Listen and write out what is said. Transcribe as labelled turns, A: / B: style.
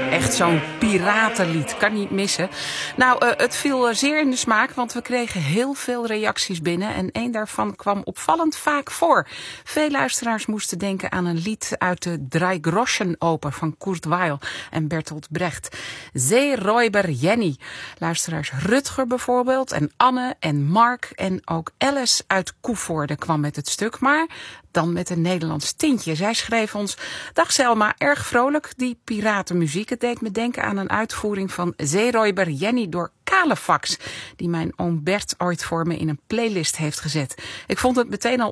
A: Echt zo'n piratenlied, kan niet missen. Nou, het viel zeer in de smaak, want we kregen heel veel reacties binnen. En één daarvan kwam opvallend vaak voor. Veel luisteraars moesten denken aan een lied uit de Drei Groschen-oper van Kurt Weill en Bertolt Brecht. Zeeräuber Jenny. Luisteraars Rutger bijvoorbeeld en Anne en Mark en ook Alice uit Koevoorde kwam met het stuk. Maar dan met een Nederlands tintje. Zij schreef ons: dag Selma, erg vrolijk, die piratenmuziek. Het deed me denken aan een uitvoering van Zeeräuber Jenny door Kalefax, die mijn oom Bert ooit voor me in een playlist heeft gezet. Ik vond het meteen al